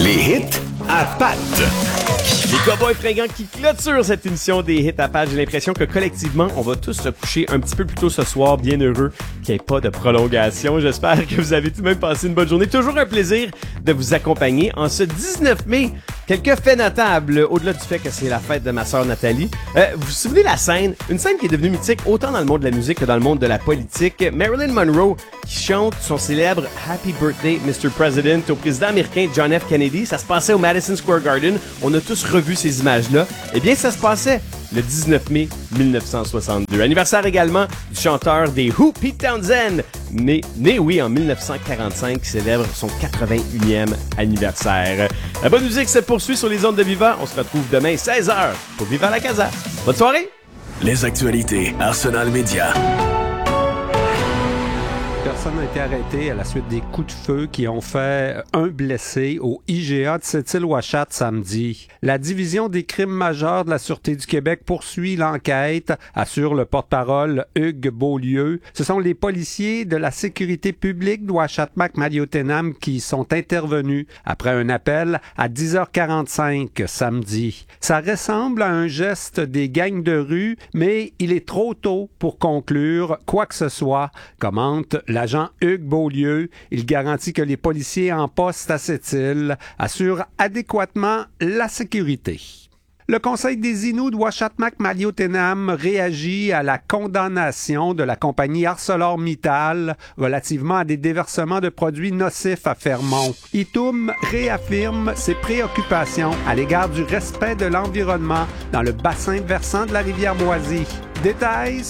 Les hits à pattes. Les Cowboys fringants qui clôturent cette émission des hits à pattes. J'ai l'impression que collectivement, on va tous se coucher un petit peu plus tôt ce soir, bien heureux qu'il n'y ait pas de prolongation. J'espère que vous avez tout de même passé une bonne journée. Toujours un plaisir de vous accompagner en ce 19 mai. Quelques faits notables, au-delà du fait que c'est la fête de ma sœur Nathalie. Vous vous souvenez de la scène? Une scène qui est devenue mythique autant dans le monde de la musique que dans le monde de la politique. Marilyn Monroe qui chante son célèbre Happy Birthday, Mr. President au président américain John F. Kennedy. Ça se passait au Madison Square Garden. On a tous revu ces images-là. Eh bien, ça se passait le 19 mai 1962. Anniversaire également du chanteur des Who, Pete Townshend, né en 1945, qui célèbre son 81e anniversaire. La bonne musique se poursuit sur les ondes de Viva. On se retrouve demain 16h pour Viva la Casa. Bonne soirée! Les actualités Arsenal Média. Personne n'a été arrêté à la suite des coups de feu qui ont fait un blessé au IGA de Sept-Îles-Ouachat samedi. La division des crimes majeurs de la Sûreté du Québec poursuit l'enquête, assure le porte-parole Hugues Beaulieu. Ce sont les policiers de la sécurité publique d'Ouachatmac-Maliotenam qui sont intervenus après un appel à 10h45 samedi. Ça ressemble à un geste des gangs de rue, mais il est trop tôt pour conclure quoi que ce soit, commente l'agent Hugues Beaulieu. Il garantit que les policiers en poste à Sept-Îles assurent adéquatement la sécurité. Le Conseil des Inuits de Ouachatmac-Maliotenam réagit à la condamnation de la compagnie ArcelorMittal relativement à des déversements de produits nocifs à Fermont. Itum réaffirme ses préoccupations à l'égard du respect de l'environnement dans le bassin versant de la rivière Moisy. Détails